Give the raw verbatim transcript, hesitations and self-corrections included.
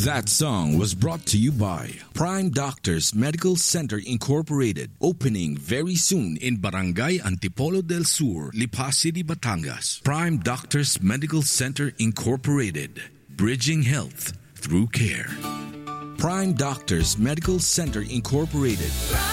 That song was brought to you by Prime Doctors Medical Center Incorporated, opening very soon in Barangay Antipolo del Sur, Lipa City, Batangas. Prime Doctors Medical Center Incorporated, bridging health through care. Prime Doctors Medical Center Incorporated.